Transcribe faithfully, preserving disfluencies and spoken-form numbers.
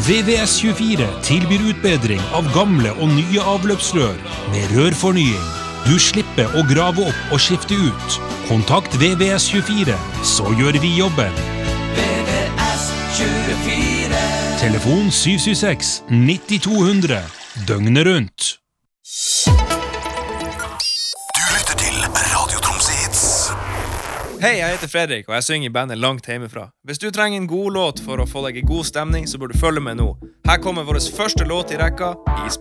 V V S tjuefire tilbyr utbedring av gamle og nye avløpsrør med rørfornying. Du slipper å grave opp og skifte ut. Kontakt V V S tjuefire, så gjør vi jobben. V V S tjuefire. Telefon syv syv seks ni to null null, døgnet rundt. Du lytter til Radio Tromsø Hits. Hei, jeg heter Fredrik, og jeg synger i bandet Langt hjemmefra. Hvis du trenger en god låt for å få deg i god stemning, så bør du følge med nå. Her kommer vår første låt i rekka, Isbjørn.